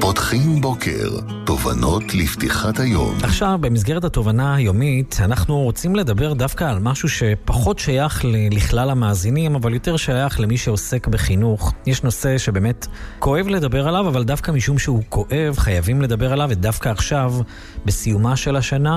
פותחים בוקר, תובנות לפתיחת היום. עכשיו, במסגרת התובנה היומית, אנחנו רוצים לדבר דווקא על משהו שפחות שייך לכלל המאזינים, אבל יותר שייך למי שעוסק בחינוך. יש נושא שבאמת כואב לדבר עליו, אבל דווקא משום שהוא כואב, חייבים לדבר עליו, ודווקא עכשיו, בסיומה של השנה,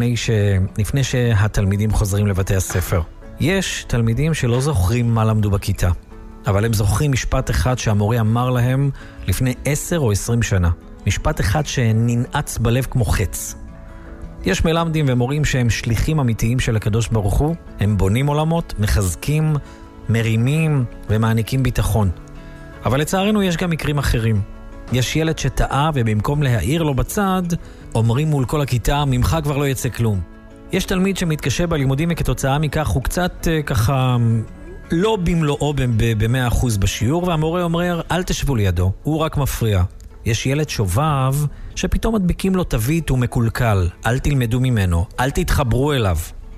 לפני שהתלמידים חוזרים לבתי הספר. יש תלמידים שלא זוכרים מה למדו בכיתה, אבל הם זוכרים משפט אחד שהמורה אמר להם לפני 10 או 20 שנה. משפט אחד שננעץ בלב כמו חץ. יש מלמדים ומורים שהם שליחים אמיתיים של הקדוש ברוך הוא. הם בונים עולמות, מחזקים, מרימים ומעניקים ביטחון. אבל לצערנו יש גם מקרים אחרים. יש ילד שטעה ובמקום להעיר לו בצד, אומרים מול כל הכיתה, ממך כבר לא יצא כלום. יש תלמיד שמתקשה בלימודים וכתוצאה מכך הוא קצת ככה לא במלואו ב-100% בשיעור, והמורה אומר, אל תשבו לידו, הוא רק מפריע. יש ילד שובב שפתאום מדביקים לו תווית ומקולקל, אל תלמדו ממנו, אל תתחברו אליו.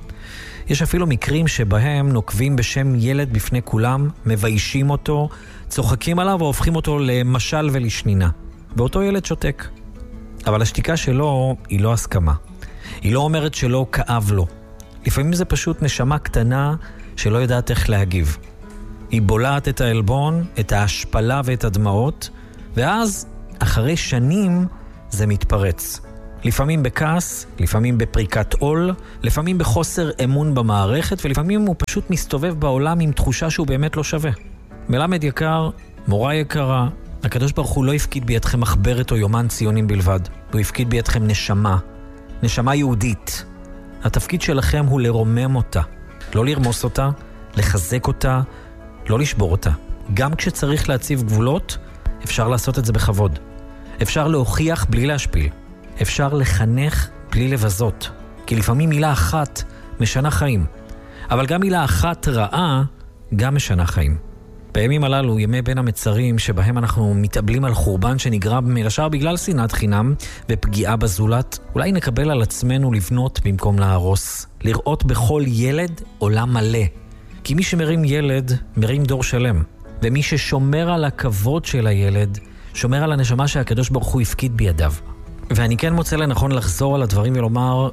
יש אפילו מקרים שבהם נוקבים בשם ילד בפני כולם, מביישים אותו, צוחקים עליו והופכים אותו למשל ולשנינה. ואותו ילד שותק. אבל השתיקה שלו היא לא הסכמה. היא לא אומרת שלא כאב לו. לפעמים זה פשוט נשמה קטנה שלא יודעת איך להגיב. היא בולעת את העלבון, את ההשפלה ואת הדמעות, ואז, אחרי שנים, זה מתפרץ. לפעמים בכעס, לפעמים בפריקת עול, לפעמים בחוסר אמון במערכת, ולפעמים הוא פשוט מסתובב בעולם עם תחושה שהוא באמת לא שווה. מלמד יקר, מורה יקרה, הקדוש ברוך הוא לא הפקיד בידכם מחברת או יומן ציונים בלבד. הוא הפקיד בידכם נשמה. נשמה יהודית. התפקיד שלכם הוא לרומם אותה. לא לרמוס אותה, לחזק אותה, לא לשבור אותה. גם כשצריך להציב גבולות, אפשר לעשות את זה בכבוד. אפשר להוכיח בלי להשפיל. אפשר לחנך בלי לבזות. כי לפעמים מילה אחת משנה חיים. אבל גם מילה אחת רעה גם משנה חיים. בימים הללו, ימי בין המצרים, שבהם אנחנו מתאבלים על חורבן שנגרם מלשאר בגלל שנאת חינם ופגיעה בזולת, אולי נקבל על עצמנו לבנות במקום להרוס. לראות בכל ילד עולם מלא. כי מי שמרים ילד, מרים דור שלם. ומי ששומר על הכבוד של הילד, שומר על הנשמה שהקדוש ברוך הוא הפקיד בידיו. ואני כן מוצא לנכון לחזור על הדברים ולומר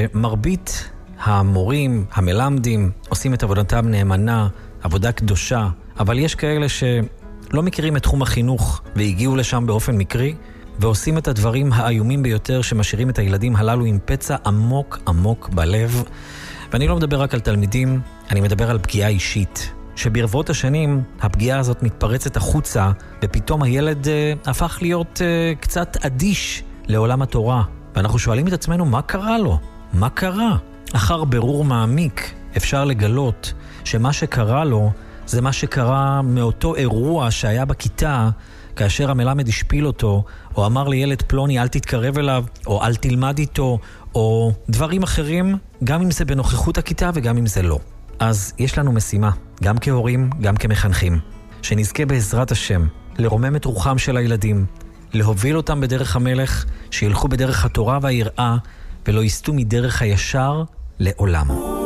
שמרבית המורים, המלמדים, עושים את עבודתם נאמנה, עבודה קדושה, אבל יש כאלה שלא מכירים את תחום החינוך והגיעו לשם באופן מקרי, ועושים את הדברים האיומים ביותר שמשאירים את הילדים הללו עם פצע עמוק עמוק בלב. ואני לא מדבר רק על תלמידים, אני מדבר על פגיעה אישית. שברבות השנים הפגיעה הזאת מתפרצת החוצה, ופתאום הילד הפך להיות קצת אדיש לעולם התורה. ואנחנו שואלים את עצמנו, מה קרה לו? מה קרה? אחר ברור מעמיק אפשר לגלות שמה שקרה לו זה מה שקרה מאותו אירוע שהיה בכיתה, כאשר המלמד השפיל אותו, או אמר לילד פלוני אל תתקרב אליו, או אל תלמד איתו, או דברים אחרים, גם אם זה בנוכחות הכיתה וגם אם זה לא. אז יש לנו משימה, גם כהורים, גם כמחנכים, שנזכה בעזרת השם לרומם את רוחם של הילדים, להוביל אותם בדרך המלך, שילכו בדרך התורה והיראה, ולא יסטו מדרך הישר לעולם.